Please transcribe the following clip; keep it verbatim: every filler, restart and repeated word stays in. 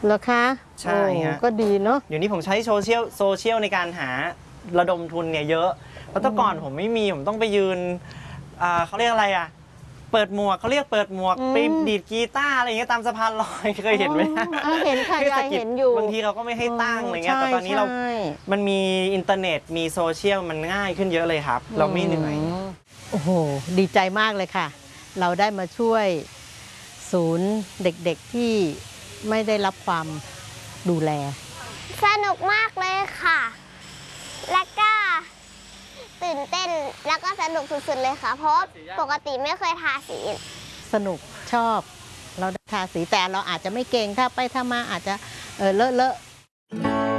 เหรอคะใช่ฮะก็ดีเนาะเดี๋ยวนี้ผมใช้โซเชียลโซเชียลในการหาระดมทุนเนี่ยเยอะเพราะแต่ก่อนผมไม่มีผมต้องไปยืนเขาเรียกอะไรอ่ะเปิดหมวกเขาเรียกเปิดหมวกไปดีดกีตาร์อะไรอย่างเงี้ยตามสะพานลอยเคยเห็นไหมเห็นค่ะยายเห็นอยู่บางทีเขาก็ไม่ให้ตั้งอะไรเงี้ยแต่ตอนนี้เรามันมีอินเทอร์เน็ตมีโซเชียลมันง่ายขึ้นเยอะเลยครับเราไม่เหนื่อยโอ้โหดีใจมากเลยค่ะเราได้มาช่วยศูนย์เด็กๆที่ไม่ได้รับความดูแลสนุกมากเลยค่ะแล้วก็ตื่นเต้นแล้วก็สนุกสุดๆเลยค่ะเพราะปกติไม่เคยทาสีสนุกชอบเราได้ทาสีแต่เราอาจจะไม่เก่งถ้าไปถ้ามาอาจจะเออเลอะเลอะ